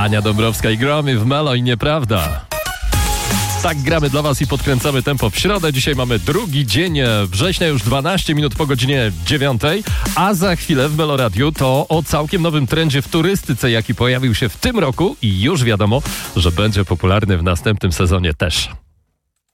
Ania Dąbrowska i Gromy w Melo i Nieprawda. Tak gramy dla was i podkręcamy tempo w środę. Dzisiaj mamy drugi dzień września, już 12 minut po godzinie 9, a za chwilę w Melo Radiu to o całkiem nowym trendzie w turystyce, jaki pojawił się w tym roku i już wiadomo, że będzie popularny w następnym sezonie też.